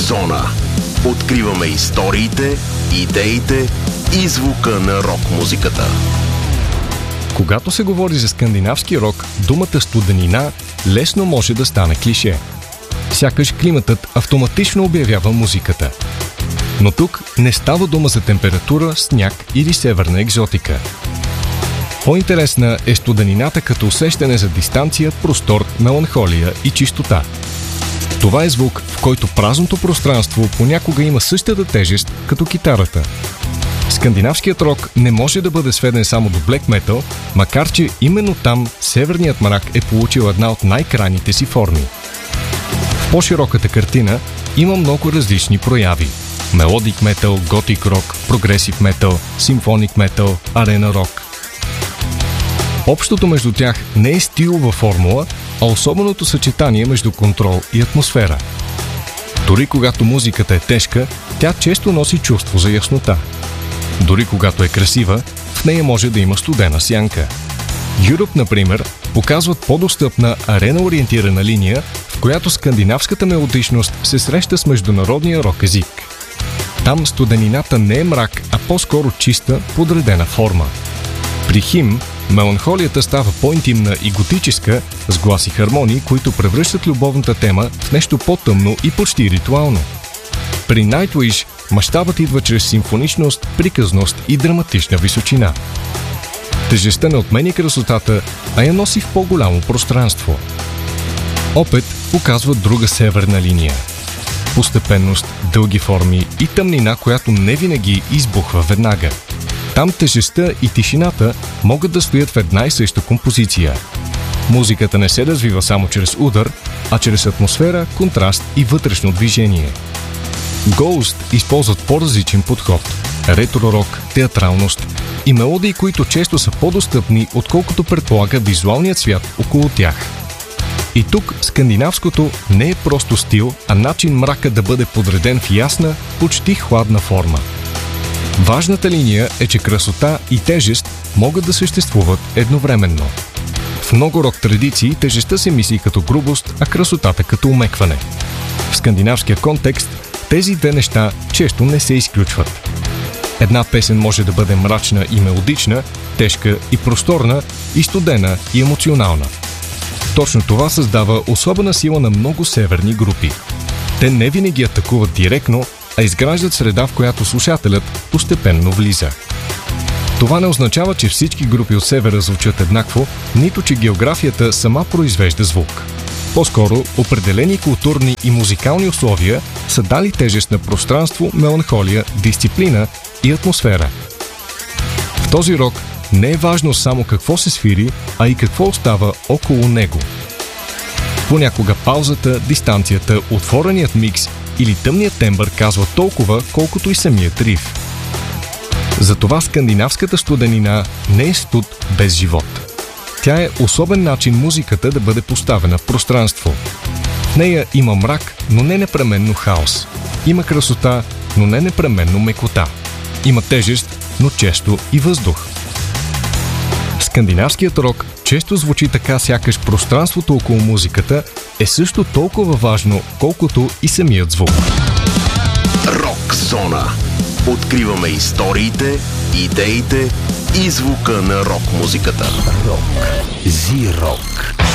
Рок-зона. Откриваме историите, идеите и звука на рок-музиката. Когато се говори за скандинавски рок, думата студенина лесно може да стане клише. Сякаш климатът автоматично обявява музиката. Но тук не става дума за температура, сняг или северна екзотика. По-интересна е студенината като усещане за дистанция, простор, меланхолия и чистота. Това е звук, в който празното пространство понякога има същата тежест като китарата. Скандинавският рок не може да бъде сведен само до блек метал, макар че именно там северният мрак е получил една от най-крайните си форми. В по-широката картина има много различни прояви. Мелодик метал, готик рок, прогресив метал, симфоник метал, арена рок. Общото между тях не е стилова формула, а особеното съчетание между контрол и атмосфера. Дори когато музиката е тежка, тя често носи чувство за яснота. Дори когато е красива, в нея може да има студена сянка. Europe, например, показват по-достъпна арена-ориентирана линия, в която скандинавската мелодичност се среща с международния рок език. Там студенината не е мрак, а по-скоро чиста, подредена форма. При Хим меланхолията става по-интимна и готическа, с глас и хармонии, които превръщат любовната тема в нещо по-тъмно и почти ритуално. При Nightwish мащабът идва чрез симфоничност, приказност и драматична височина. Тежестта не отменя красотата, а я носи в по-голямо пространство. Опет показва друга северна линия. Постепенност, дълги форми и тъмнина, която не винаги избухва веднага. Там тежестта и тишината могат да стоят в една и съща композиция. Музиката не се развива само чрез удар, а чрез атмосфера, контраст и вътрешно движение. Ghost използват по-различен подход – ретро-рок, театралност и мелодии, които често са по-достъпни, отколкото предполага визуалният свят около тях. И тук скандинавското не е просто стил, а начин мрака да бъде подреден в ясна, почти хладна форма. Важната линия е, че красота и тежест могат да съществуват едновременно. В много рок традиции тежестта се мисли като грубост, а красотата като омекване. В скандинавския контекст тези две неща често не се изключват. Една песен може да бъде мрачна и мелодична, тежка и просторна, и студена и емоционална. Точно това създава особена сила на много северни групи. Те не винаги атакуват директно, а изграждат среда, в която слушателят постепенно влиза. Това не означава, че всички групи от севера звучат еднакво, нито че географията сама произвежда звук. По-скоро, определени културни и музикални условия са дали тежест на пространство, меланхолия, дисциплина и атмосфера. В този рок не е важно само какво се свири, а и какво остава около него. Понякога паузата, дистанцията, отвореният микс или тъмният тембър казва толкова, колкото и самият риф. Затова скандинавската студенина не е студ без живот. Тя е особен начин музиката да бъде поставена в пространство. В нея има мрак, но не непременно хаос. Има красота, но не непременно мекота. Има тежест, но често и въздух. Скандинавският рок често звучи така, сякаш пространството около музиката е също толкова важно, колкото и самият звук. Рок-зона. Откриваме историите, идеите и звука на рок-музиката. Рок. Зи-рок.